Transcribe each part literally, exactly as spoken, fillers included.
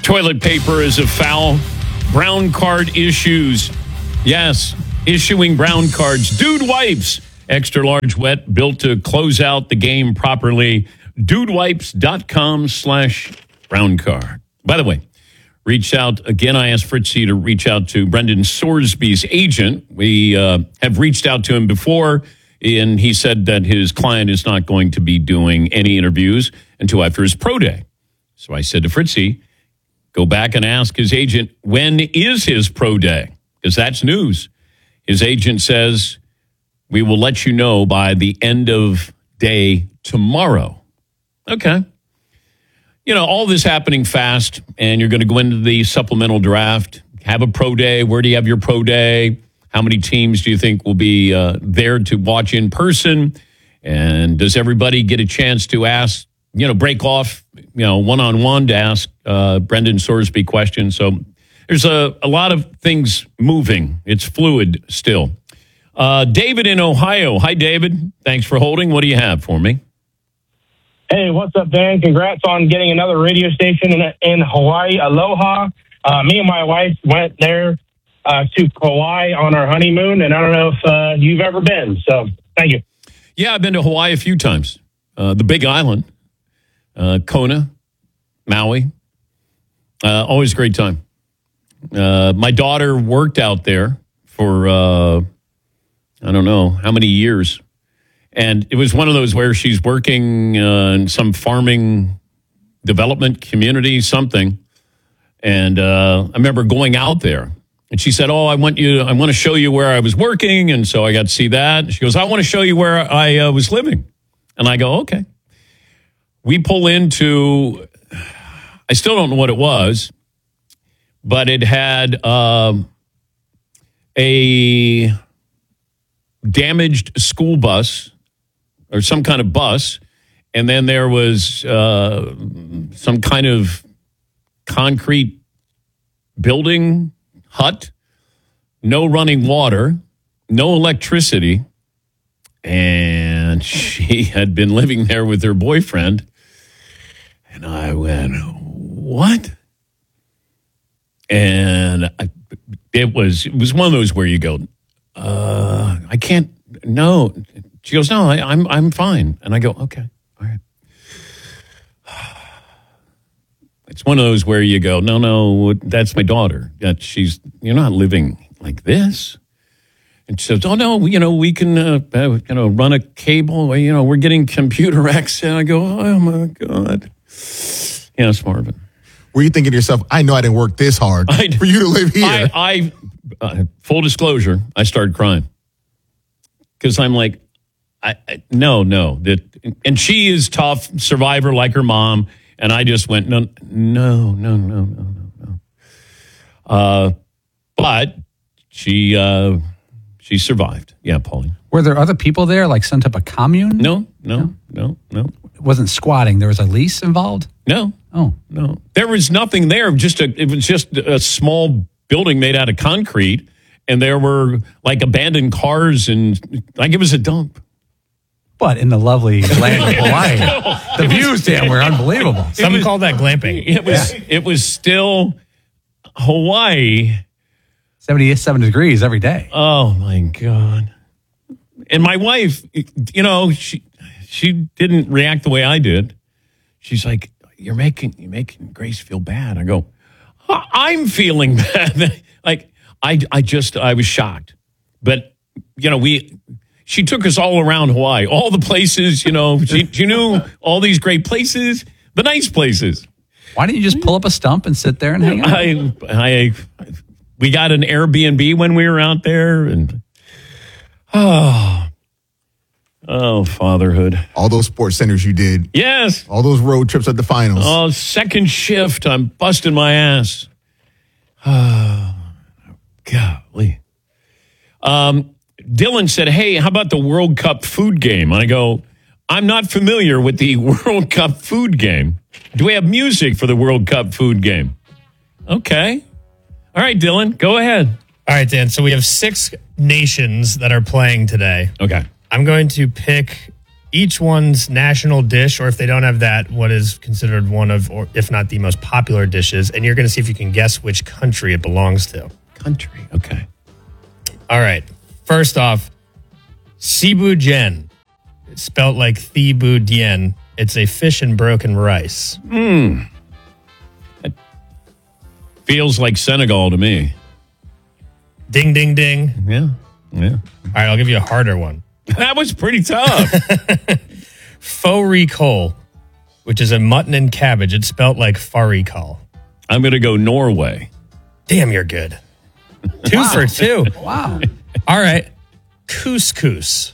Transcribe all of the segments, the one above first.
Toilet paper is a foul. Brown card issues. Yes, issuing brown cards. Dude Wipes. Extra large wet, built to close out the game properly. Dudewipes.com slash brown card. By the way, reach out. Again, I asked Fritzy to reach out to Brendan Sorsby's agent. We uh, have reached out to him before, and he said that his client is not going to be doing any interviews until after his pro day. So I said to Fritzy, go back and ask his agent, when is his pro day? Because that's news. His agent says, we will let you know by the end of day tomorrow. Okay. You know, all this happening fast, and you're going to go into the supplemental draft, have a pro day. Where do you have your pro day? How many teams do you think will be uh, there to watch in person? And does everybody get a chance to ask, you know, break off, you know, one-on-one to ask uh, Brendan Sorsby questions? So there's a, a lot of things moving. It's fluid still. Uh, David in Ohio. Hi, David. Thanks for holding. What do you have for me? Hey, what's up, Dan? Congrats on getting another radio station in, in Hawaii. Aloha. Uh, me and my wife went there uh, to Kauai on our honeymoon, and I don't know if uh, you've ever been. So thank you. Yeah, I've been to Hawaii a few times. Uh, the Big Island, uh, Kona, Maui. Uh, always a great time. Uh, my daughter worked out there for, uh, I don't know, how many years. And it was one of those where she's working uh, in some farming development community, something. And uh, I remember going out there. And she said, oh, I want you, I want to show you where I was working. And so I got to see that. And she goes, I want to show you where I uh, was living. And I go, okay. We pull into, I still don't know what it was, but it had um, a damaged school bus or some kind of bus. And then there was uh, some kind of concrete building, hut, no running water, no electricity. And she had been living there with her boyfriend. And I went, what? And I, it was it was one of those where you go, uh, I can't, no. She goes, no, I, I'm I'm fine. And I go, okay, all right. It's one of those where you go, no, no, that's my daughter. That she's, you're not living like this. And she says, oh, no, you know, we can, uh, uh, you know, run a cable. You know, we're getting computer access. I go, oh, my God. Yeah, it's Marvin. Were you thinking to yourself, I know I didn't work this hard I, for you to live here? I, I uh, full disclosure, I started crying. Because I'm like, I, I, no, no. That, and she is tough, survivor like her mom. And I just went, no, no, no, no, no, no, no. Uh, but she uh, she survived. Yeah, Pauline. Were there other people there, like sent up a commune? No, no, no, no. It wasn't squatting. There was a lease involved? No. Oh. No. There was nothing there. Just a, it was just a small building made out of concrete. And there were like abandoned cars and like it was a dump. But in the lovely land of Hawaii, the views, Dan, were unbelievable. Some was, call that glamping. It was yeah. It was still Hawaii. seventy-seven degrees every day. Oh, my God. And my wife, you know, she she didn't react the way I did. She's like, you're making you're making Grace feel bad. I go, I'm feeling bad. Like, I, I just, I was shocked. But, you know, we... She took us all around Hawaii, all the places, you know, she, she knew all these great places, the nice places. Why didn't you just pull up a stump and sit there and hang out? I, I, we got an Airbnb when we were out there and, oh, oh, fatherhood. All those sports centers you did. Yes. All those road trips at the finals. Oh, second shift, I'm busting my ass. Oh, golly. Um. Dylan said, hey, how about the World Cup food game? I go, I'm not familiar with the World Cup food game. Do we have music for the World Cup food game? Okay. All right, Dylan, go ahead. All right, Dan. So we have six nations that are playing today. Okay. I'm going to pick each one's national dish, or if they don't have that, what is considered one of, or if not the most popular dishes. And you're going to see if you can guess which country it belongs to. Country, okay. All right. First off, Cebu Dien. It's spelled like Thibu Dien. It's a fish and broken rice. Hmm. It feels like Senegal to me. Ding, ding, ding. Yeah, yeah. All right, I'll give you a harder one. That was pretty tough. Faux ricole, which is a mutton and cabbage. It's spelled like farikal. I'm going to go Norway. Damn, you're good. Two Wow. for two. Wow. All right. Couscous.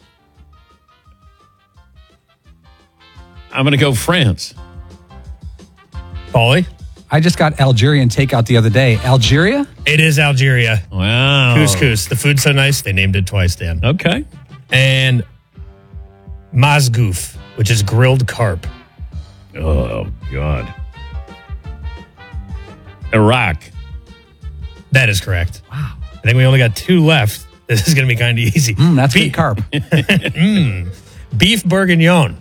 I'm going to go France. Paulie? I just got Algerian takeout the other day. Algeria? It is Algeria. Wow. Couscous. The food's so nice, they named it twice, Dan. Okay. And mazgouf, which is grilled carp. Oh, God. Iraq. That is correct. Wow. I think we only got two left. This is going to be kind of easy. Mm, that's Be- good carp. mm. Beef bourguignon.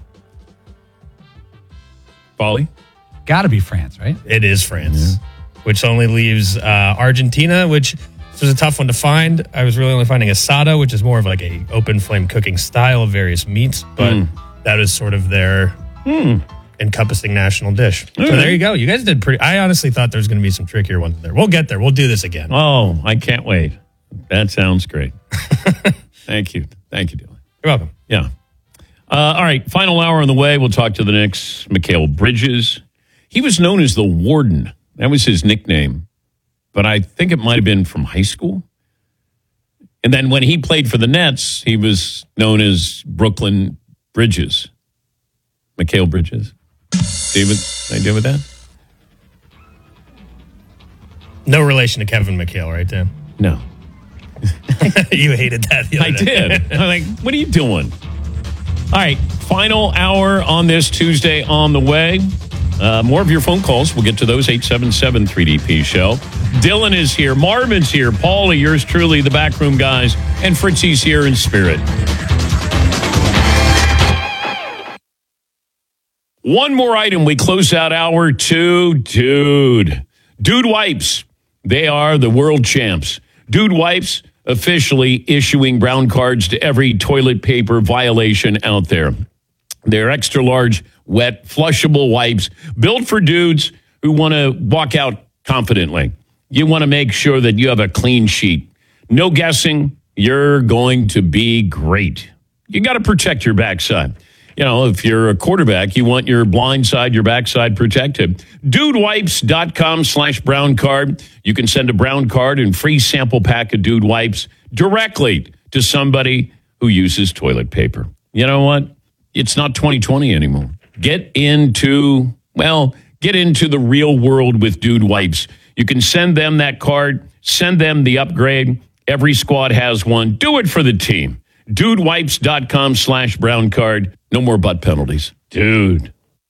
Paulie? Got to be France, right? It is France, which only leaves uh, Argentina, which was a tough one to find. I was really only finding asada, which is more of like a open flame cooking style of various meats, but Mm. that is sort of their Mm. encompassing national dish. All so right. there you go. You guys did pretty. I honestly thought there was going to be some trickier ones there. We'll get there. We'll do this again. Oh, I can't wait. That sounds great. Thank you. Thank you, Dylan. You're welcome. Yeah. Uh, all right. Final hour on the way. We'll talk to the Knicks. Mikal Bridges. He was known as the Warden. That was his nickname. But I think it might have been from high school. And then when he played for the Nets, he was known as Brooklyn Bridges. Mikal Bridges. David, idea with that? No relation to Kevin McHale, right, Dan? No. You hated that the other I day. did. I'm like, what are you doing? All right, final hour on this Tuesday on the way. Uh, more of your phone calls. We'll get to those. eight seven seven three D P show. Dylan is here. Marvin's here. Paulie, yours truly, the backroom guys. And Fritzy's here in spirit. One more item. We close out hour two. Dude. Dude Wipes. They are the world champs. Dude Wipes officially issuing brown cards to every toilet paper violation out there. They're extra large, wet, flushable wipes built for dudes who want to walk out confidently. You want to make sure that you have a clean sheet. No guessing. You're going to be great. You got to protect your backside. You know, if you're a quarterback, you want your blind side, your backside protected. Dudewipes.com slash brown card. You can send a brown card and free sample pack of Dude Wipes directly to somebody who uses toilet paper. You know what? It's not twenty twenty anymore. Get into, well, get into the real world with Dude Wipes. You can send them that card, send them the upgrade. Every squad has one. Do it for the team. Dudewipes.com slash brown card. No more butt penalties. Dude.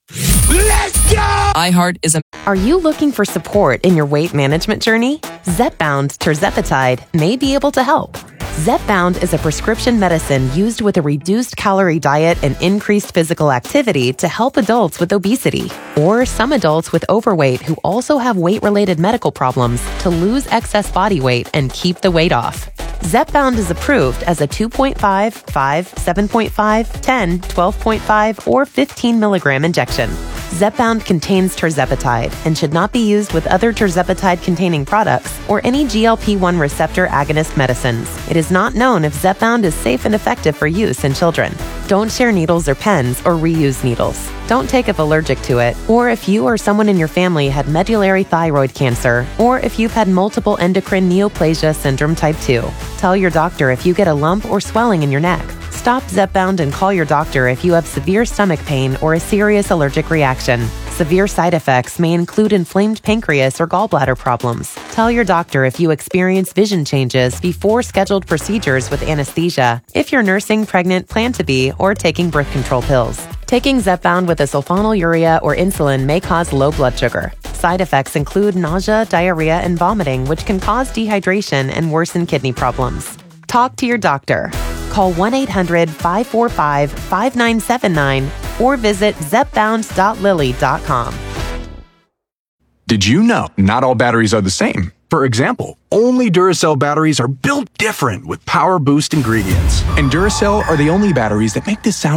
iHeart is a... Are you looking for support in your weight management journey? Zepbound Tirzepatide may be able to help. Zepbound is a prescription medicine used with a reduced calorie diet and increased physical activity to help adults with obesity or some adults with overweight who also have weight-related medical problems to lose excess body weight and keep the weight off. Zepbound is approved as a two point five, five, seven point five, ten, twelve point five, or fifteen milligram injection. Zepbound contains tirzepatide and should not be used with other tirzepatide-containing products or any G L P one receptor agonist medicines. It is not known if Zepbound is safe and effective for use in children. Don't share needles or pens or reuse needles. Don't take if allergic to it, or if you or someone in your family had medullary thyroid cancer, or if you've had multiple endocrine neoplasia syndrome type two. Tell your doctor if you get a lump or swelling in your neck. Stop Zepbound and call your doctor if you have severe stomach pain or a serious allergic reaction. Severe side effects may include inflamed pancreas or gallbladder problems. Tell your doctor if you experience vision changes before scheduled procedures with anesthesia, if you're nursing, pregnant, plan to be, or taking birth control pills. Taking Zepbound with a sulfonylurea or insulin may cause low blood sugar. Side effects include nausea, diarrhea, and vomiting, which can cause dehydration and worsen kidney problems. Talk to your doctor. call one eight hundred five four five five nine seven nine or visit zep bound dot lilly dot com. Did you know not all batteries are the same? For example, only Duracell batteries are built different with Power Boost ingredients. And Duracell are the only batteries that make this sound